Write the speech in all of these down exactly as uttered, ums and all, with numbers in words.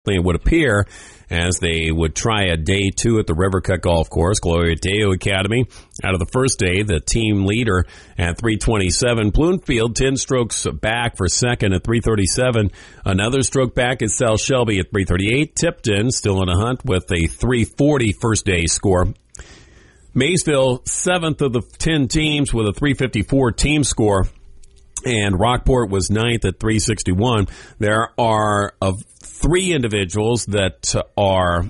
It would appear as they would try a day two at the River Cut Golf Course. Gloria Deo Academy out of the first day, the team leader at three twenty-seven. Bloomfield ten strokes back for second at three thirty-seven. Another stroke back is South Shelby at three thirty-eight. Tipton still in a hunt with a three forty first day score. Maysville seventh of the ten teams with a three fifty-four team score. And Rockport was ninth at three sixty-one. There are of three individuals that are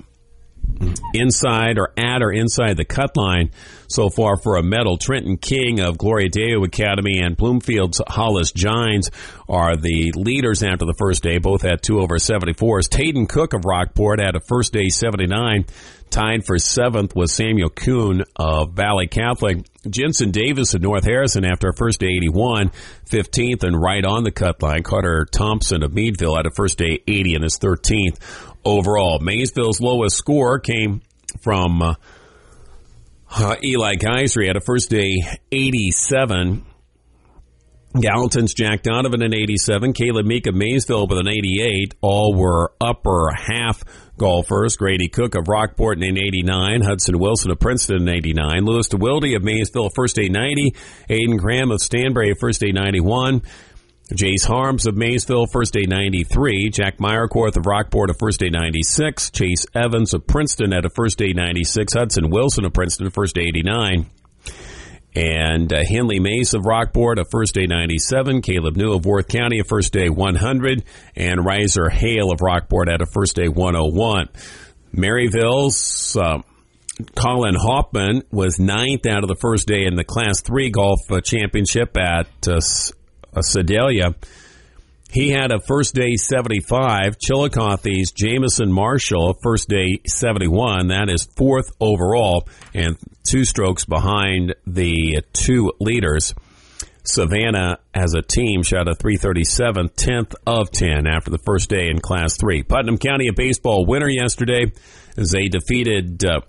inside or at or inside the cut line so far for a medal. Trenton King of Gloria Deo Academy and Bloomfield's Hollis Gines are the leaders after the first day, both at two over seventy-fours. Tayden Cook of Rockport had a first day seventy-nine. Tied for seventh was Samuel Kuhn of Valley Catholic. Jensen Davis of North Harrison after a first day eighty-one, fifteenth and right on the cut line. Carter Thompson of Meadville had a first day eighty and his thirteenth overall. Maysville's lowest score came from uh, uh, Eli Geiser. He had a first day eighty-seven. Gallatin's Jack Donovan an eighty-seven. Caleb Meek of Maysville with an eighty-eight. All were upper half golfers. Grady Cook of Rockport in an eighty-nine. Hudson Wilson of Princeton in eighty-nine. Lewis DeWilde of Maysville first day ninety. Aiden Graham of Stanbury first day ninety-one. Jace Harms of Maysville first day ninety-three. Jack Meyerkorth of Rockport a first day ninety-six. Chase Evans of Princeton at a first day ninety-six. Hudson Wilson of Princeton first day eighty-nine. And uh, Henley Mace of Rockport, a first day ninety-seven. Caleb New of Worth County, a first day one hundred. And Riser Hale of Rockport at a first day one oh one. Maryville's uh, Colin Hoffman was ninth out of the first day in the Class three Golf uh, Championship at uh, uh, Sedalia. He had a first day seventy-five. Chillicothe's Jamison Marshall, first day seventy-one. That is fourth overall and two strokes behind the two leaders. Savannah, as a team, shot a three thirty-seven, tenth of ten after the first day in Class three. Putnam County, a baseball winner yesterday as they defeated uh,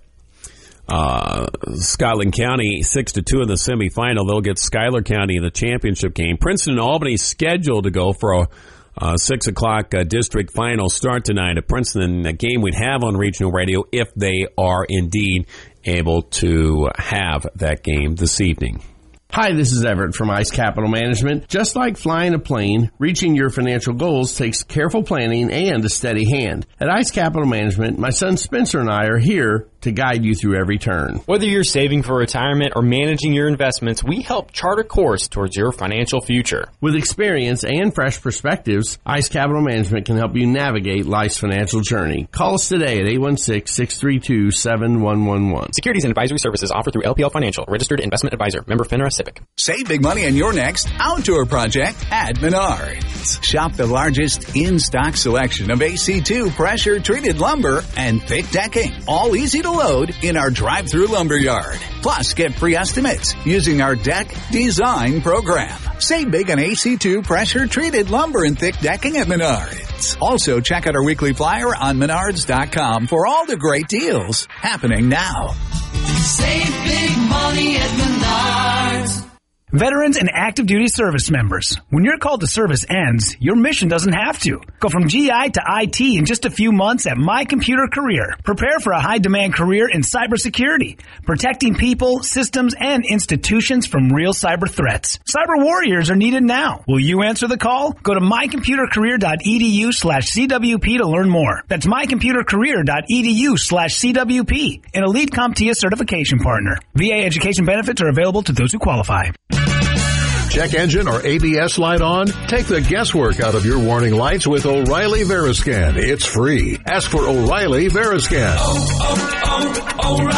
Uh, Scotland County six to two in the semifinal. They'll get Schuyler County in the championship game. Princeton and Albany scheduled to go for a uh, six o'clock uh, district final start tonight at Princeton, a game we'd have on regional radio if they are indeed able to have that game this evening. Hi, this is Everett from Ice Capital Management. Just like flying a plane, reaching your financial goals takes careful planning and a steady hand. At Ice Capital Management, my son Spencer and I are here to guide you through every turn. Whether you're saving for retirement or managing your investments, we help chart a course towards your financial future. With experience and fresh perspectives, Ice Capital Management can help you navigate life's financial journey. Call us today at eight one six, six three two, seven one one one. Securities and advisory services offered through L P L Financial, registered investment advisor, member FINRA SIPC. Save big money on your next outdoor project at Menards. Shop the largest in-stock selection of A C two pressure-treated lumber and thick decking, all easy to load in our drive-through lumber yard. Plus, get free estimates using our deck design program. Save big on A C two pressure-treated lumber and thick decking at Menards. Also, check out our weekly flyer on menards dot com for all the great deals happening now. Save big money at Menards. Veterans and active duty service members, when your call to service ends, your mission doesn't have to. Go from G I to I T in just a few months at My Computer Career. Prepare for a high-demand career in cybersecurity, protecting people, systems, and institutions from real cyber threats. Cyber warriors are needed now. Will you answer the call? Go to mycomputercareer.edu slash CWP to learn more. That's mycomputercareer.edu slash CWP, an Elite CompTIA certification partner. V A education benefits are available to those who qualify. Check engine or A B S light on? Take the guesswork out of your warning lights with O'Reilly Veriscan. It's free. Ask for O'Reilly Veriscan. Oh,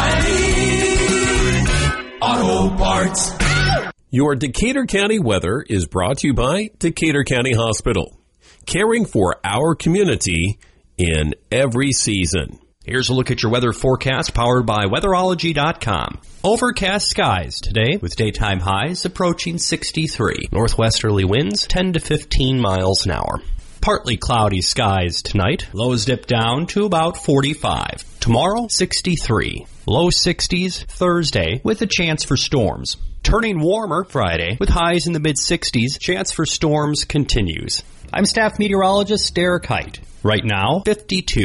oh, oh, O'Reilly Auto Parts. Your Decatur County weather is brought to you by Decatur County Hospital, caring for our community in every season. Here's a look at your weather forecast powered by weatherology dot com. Overcast skies today with daytime highs approaching sixty-three. Northwesterly winds ten to fifteen miles an hour. Partly cloudy skies tonight. Lows dip down to about forty-five. Tomorrow, sixty-three. Low sixties Thursday with a chance for storms. Turning warmer Friday with highs in the mid-sixties. Chance for storms continues. I'm staff meteorologist Derek Height. Right now, fifty-two.